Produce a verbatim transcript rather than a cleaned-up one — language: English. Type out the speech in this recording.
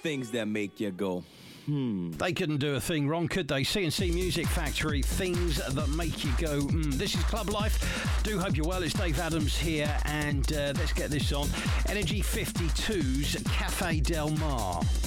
things that make you go, hmm. They couldn't do a thing wrong, could they? C and C Music Factory, things that make you go, hmm. This is Club Life. Do hope you're well. It's Dave Adams here, and uh, let's get this on. Energy fifty-two's Cafe Del Mar.